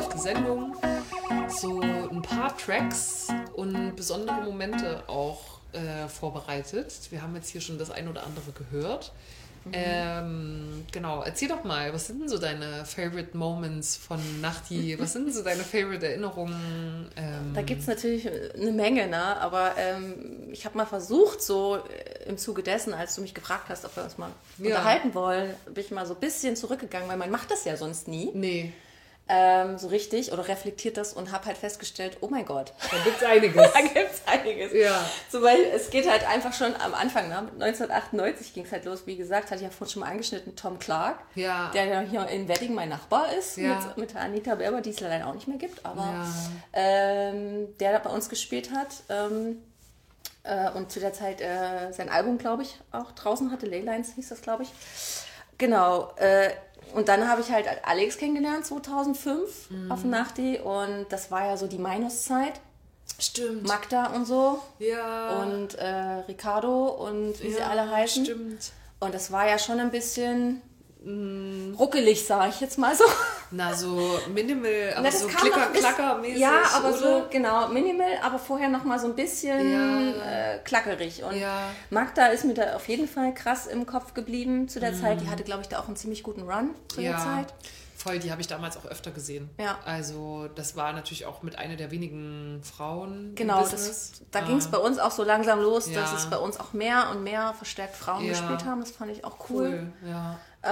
auf die Sendung so ein paar Tracks und besondere Momente auch vorbereitet. Wir haben jetzt hier schon das ein oder andere gehört. Genau, erzähl doch mal, was sind denn so deine Favorite Moments von Nachti? Was sind denn so deine Favorite Erinnerungen? Da gibt es natürlich eine Menge, ne? Aber ich habe mal versucht, so im Zuge dessen, als du mich gefragt hast, ob wir uns mal unterhalten wollen, bin ich mal so ein bisschen zurückgegangen, weil man macht das ja sonst nie. Nee. So richtig oder reflektiert das und habe halt festgestellt, oh mein Gott. Da gibt's einiges. Da gibt's einiges. Ja. So, weil es geht halt einfach schon am Anfang, ne? 1998 ging es halt los, wie gesagt, hatte ich ja vorhin schon mal angeschnitten, Tom Clark, Ja. der ja hier in Wedding mein Nachbar ist, Ja. mit Anita Berber, die es leider auch nicht mehr gibt, aber der da bei uns gespielt hat und zu der Zeit sein Album, glaube ich, auch draußen hatte, Leylines hieß das, glaube ich. Genau, und dann habe ich halt Alex kennengelernt, 2005 auf dem Nachti. Und das war ja so die Minus-Zeit. Stimmt. Magda und so. Ja. Und Ricardo und wie sie alle heißen. Stimmt. Und das war ja schon ein bisschen ruckelig, sage ich jetzt mal so. Na, so minimal, aber das so kam noch klackermäßig. Ja, aber oder? so, genau, minimal, aber vorher noch mal so ein bisschen klackerig. Und Magda ist mir da auf jeden Fall krass im Kopf geblieben zu der Zeit. Die hatte, glaube ich, da auch einen ziemlich guten Run zu der Zeit. Voll, die habe ich damals auch öfter gesehen. Ja. Also das war natürlich auch mit einer der wenigen Frauen genau, im Business. Da ging es bei uns auch so langsam los, Ja. dass es bei uns auch mehr und mehr verstärkt Frauen gespielt haben. Das fand ich auch cool. Ja.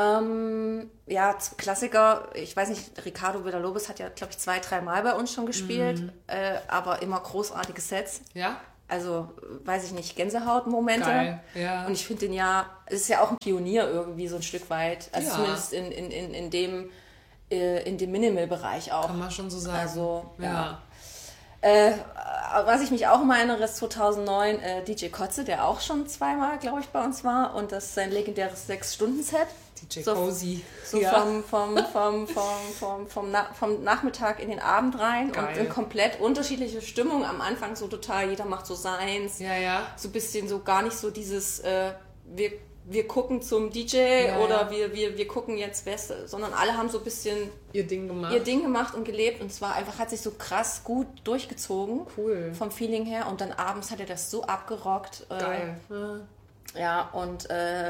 Klassiker, ich weiß nicht, Ricardo Villalobos hat ja, glaube ich, 2-3 Mal bei uns schon gespielt, aber immer großartige Sets. Ja? Also, weiß ich nicht, Gänsehautmomente. Geil, ja. Und ich finde den es ist ja auch ein Pionier irgendwie so ein Stück weit. Also zumindest in dem Minimal-Bereich auch. Kann man schon so sagen. Also, ja. Was ich mich auch immer erinnere, ist 2009 DJ Kotze, der auch schon 2-mal, glaube ich, bei uns war. Und das ist sein legendäres 6-Stunden-Set. DJ Cozy. So vom Nachmittag in den Abend rein. Geil. Und in komplett unterschiedliche Stimmung. Am Anfang so total, jeder macht so seins. Ja. So ein bisschen so gar nicht so dieses, wir gucken zum DJ oder wir gucken jetzt, sondern alle haben so ein bisschen ihr Ding gemacht und gelebt. Und zwar einfach, hat sich so krass gut durchgezogen. Cool. Vom Feeling her. Und dann abends hat er das so abgerockt. Geil. Ja, und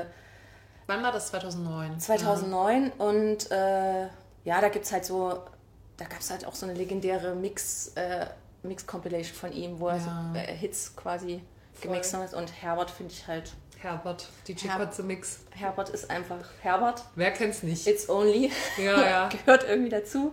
wann war das? 2009? 2009 und da gibt's halt so, da gab es halt auch so eine legendäre Mix-Compilation von ihm, wo er so Hits quasi gemixt hat. Und Herbert finde ich halt... Herbert, DJ Kotze Mix. Herbert ist einfach Herbert. Wer kennt's nicht? It's Only. Ja. Gehört irgendwie dazu.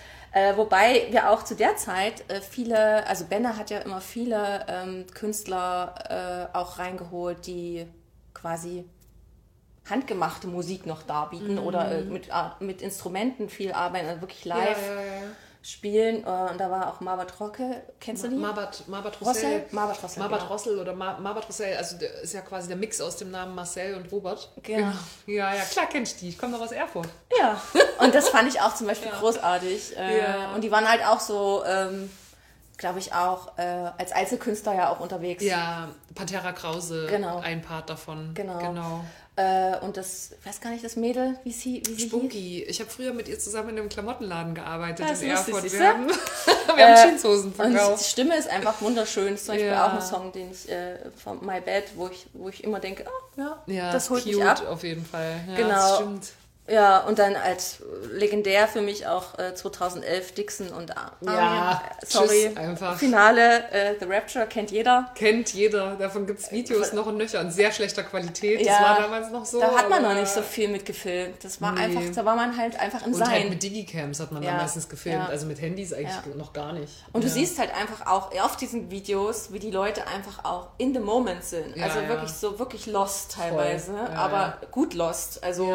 Wobei wir auch zu der Zeit also Benne hat ja immer viele Künstler auch reingeholt, die quasi handgemachte Musik noch darbieten oder mit Instrumenten viel arbeiten, also wirklich live spielen. Und da war auch Marbert Rocke, kennst du die? Marbert Rossel? Marbert Rossel oder Marbert Rossel, also der ist ja quasi der Mix aus dem Namen Marcel und Robert. Genau. Ja, klar kenn ich die. Ich komme noch aus Erfurt. Ja, und das fand ich auch zum Beispiel großartig. Und die waren halt auch so, glaube ich, auch als Einzelkünstler ja auch unterwegs. Ja, Pantera Krause, ein Part davon. Genau. Und das, ich weiß gar nicht, das Mädel, wie sie Spunky. Ich habe früher mit ihr zusammen in einem Klamottenladen gearbeitet in lustig, Erfurt. siehst Wir du? haben Jeanshosen verkauft. Und die Stimme ist einfach wunderschön. Das ist zum Beispiel auch ein Song, den ich von My Bad, wo ich immer denke, das holt mich ab. Auf jeden Fall. Ja, genau. Das stimmt. Ja, und dann als legendär für mich auch 2011 Dixon und Tschüss, einfach. Finale, The Rapture, kennt jeder. Kennt jeder. Davon gibt es Videos noch und nöcher in sehr schlechter Qualität. Das war damals noch so. Da hat man noch nicht so viel mit gefilmt. Das war einfach, da war man halt einfach im und Sein. Halt mit Digicams hat man da meistens gefilmt. Also mit Handys eigentlich noch gar nicht. Und du siehst halt einfach auch auf diesen Videos, wie die Leute einfach auch in the moment sind. Also wirklich lost teilweise, aber gut lost. Also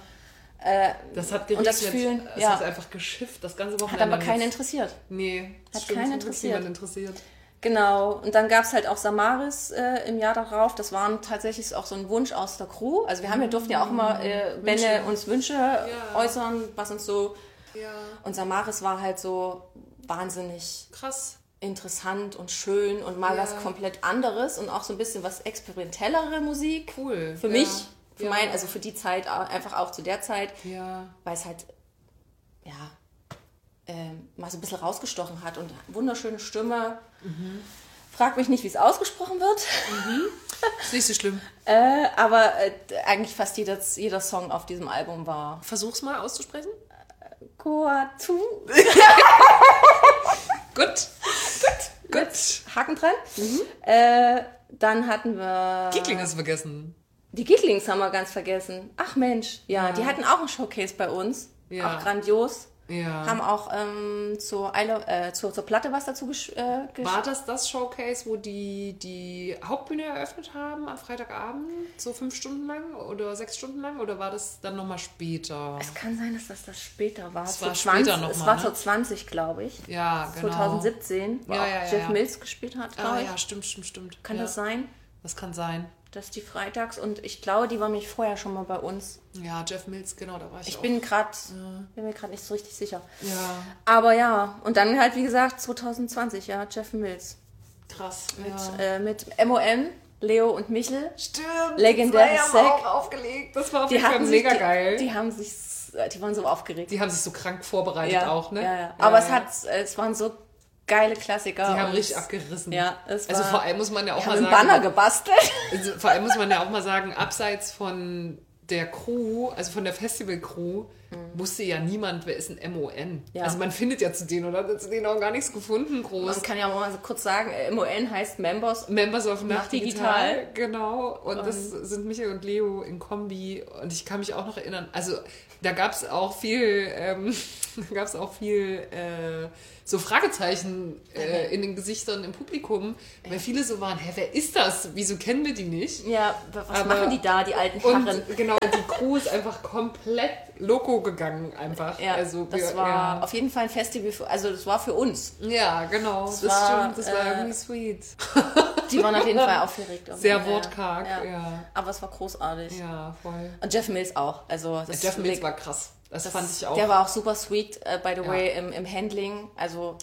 das hat geregnet, das Fühlen, es hat einfach geschifft, das ganze Wochenende. Hat aber keinen interessiert. Nee, hat keinen interessiert. interessiert. Genau, und dann gab es halt auch Samaris im Jahr darauf. Das war tatsächlich auch so ein Wunsch aus der Crew. Also wir durften ja auch immer Benne uns Wünsche äußern, was uns so... Ja. Und Samaris war halt so wahnsinnig... krass. Interessant und schön und mal was komplett anderes und auch so ein bisschen was experimentellere Musik. Cool. Für mich... also für die Zeit, einfach auch zu der Zeit, weil es halt, mal so ein bisschen rausgestochen hat und wunderschöne Stimme. Frag mich nicht, wie es ausgesprochen wird. Ist nicht so schlimm. Aber eigentlich fast jeder Song auf diesem Album war Versuch's mal auszusprechen. Koatu. Gut. Haken dran. Dann hatten wir... Giggling hast du vergessen. Die Gigglings haben wir ganz vergessen. Ach Mensch, ja, die hatten auch ein Showcase bei uns. Ja. Auch grandios. Ja. Haben auch zur Platte was dazu War das Showcase, wo die Hauptbühne eröffnet haben am Freitagabend? So 5 Stunden lang oder 6 Stunden lang? Oder war das dann nochmal später? Es kann sein, dass das später war. Es war später nochmal. Es war zur 20, glaube ich. Ja, genau. 2017, wo auch Jeff Mills gespielt hat, glaube ich. Ja, stimmt. Kann das sein? Das kann sein. Dass die freitags und ich glaube, die war mich vorher schon mal bei uns. Ja, Jeff Mills, genau, da war ich auch. Bin mir gerade nicht so richtig sicher. Ja. Aber ja, und dann halt, wie gesagt, 2020, ja, Jeff Mills. Krass. Mit MON, Leo und Michel. Stimmt. Legendäres Set. Auch aufgelegt. Das war auf jeden Fall mega geil. Die waren so aufgeregt. Die haben sich so krank vorbereitet auch, ne? Ja. Aber es waren so geile Klassiker. Die haben richtig abgerissen. Ja, also vor allem muss man ja auch mal sagen... Banner gebastelt. Also vor allem muss man ja auch mal sagen, abseits von der Crew, also von der Festival-Crew, wusste ja niemand, wer ist ein MON. Ja. Also man findet ja zu denen, oder? Hat zu denen auch gar nichts gefunden, groß. Man kann ja mal so kurz sagen, MON heißt Members of Nacht Digital. Genau. Und das sind Michael und Leo in Kombi. Und ich kann mich auch noch erinnern, also da gab es auch viel... so Fragezeichen in den Gesichtern im Publikum, weil viele so waren, wer ist das? Wieso kennen wir die nicht? Ja, was machen die da, die alten Herren? Und genau, die Crew ist einfach komplett loco gegangen einfach. Ja, also, das war auf jeden Fall ein Festival, das war für uns. Ja, genau, das stimmt, das war irgendwie sweet. Die waren auf jeden Fall aufgeregt. Sehr wortkarg, ja. Aber es war großartig. Ja, voll. Und Jeff Mills auch. Also Jeff Mills war krass. Das fand ich auch. Der war auch super sweet, by the way, im Handling. Also,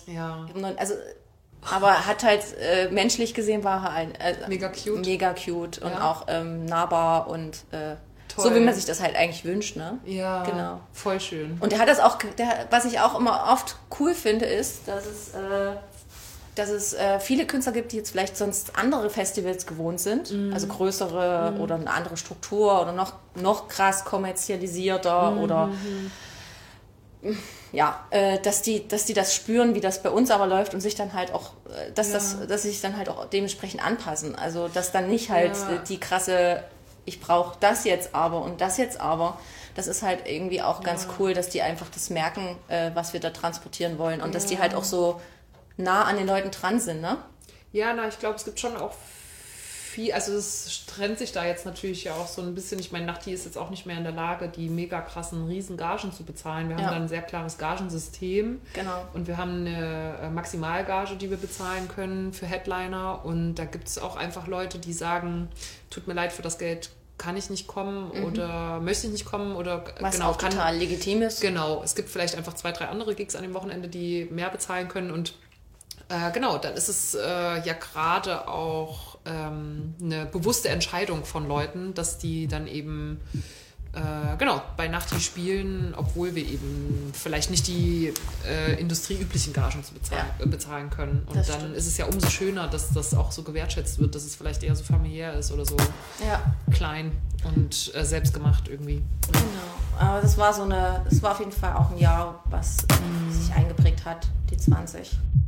aber hat halt, menschlich gesehen war er mega cute. Mega cute und auch nahbar und so, wie man sich das halt eigentlich wünscht, ne? Ja, genau. Voll schön. Und der hat das auch, was ich auch immer oft cool finde, ist, dass es viele Künstler gibt, die jetzt vielleicht sonst andere Festivals gewohnt sind, also größere oder eine andere Struktur oder noch krass kommerzialisierter oder dass die das spüren, wie das bei uns aber läuft und sich dann halt auch, dass sie sich dann halt auch dementsprechend anpassen. Also dass dann nicht halt die krasse, ich brauche das jetzt aber und das jetzt aber. Das ist halt irgendwie auch ganz cool, dass die einfach das merken, was wir da transportieren wollen und dass die halt auch so nah an den Leuten dran sind, ne? Ja, ich glaube, es gibt schon auch viel, also es trennt sich da jetzt natürlich ja auch so ein bisschen, ich meine, Nachti ist jetzt auch nicht mehr in der Lage, die mega krassen Riesengagen zu bezahlen. Wir haben da ein sehr klares Gagensystem. Genau. Und wir haben eine Maximalgage, die wir bezahlen können für Headliner und da gibt es auch einfach Leute, die sagen, tut mir leid, für das Geld kann ich nicht kommen oder möchte ich nicht kommen oder was auch total legitim ist. Genau, es gibt vielleicht einfach 2, 3 andere Gigs an dem Wochenende, die mehr bezahlen können und dann ist es ja gerade auch eine bewusste Entscheidung von Leuten, dass die dann eben bei Nachti spielen, obwohl wir eben vielleicht nicht die industrieüblichen Gagen bezahlen können. Und dann ist es ja umso schöner, dass das auch so gewertschätzt wird, dass es vielleicht eher so familiär ist oder so klein und selbstgemacht irgendwie. Genau, aber das war auf jeden Fall auch ein Jahr, was sich eingeprägt hat, die 20.